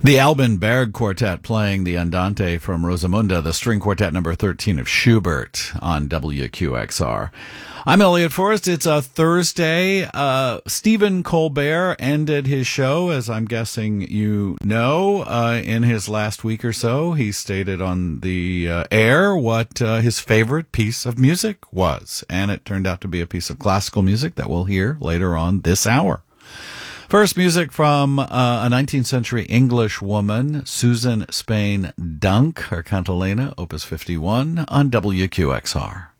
The Alban Berg Quartet playing the Andante from Rosamunda, the string quartet number 13 of Schubert on WQXR. I'm Elliot Forrest. It's a Thursday. Stephen Colbert ended his show, as I'm guessing you know, in his last week or so. He stated on the air what his favorite piece of music was, and it turned out to be a piece of classical music that we'll hear later on this hour. First, music from a 19th century English woman, Susan Spain Dunk, her cantilena, Opus 51, on WQXR.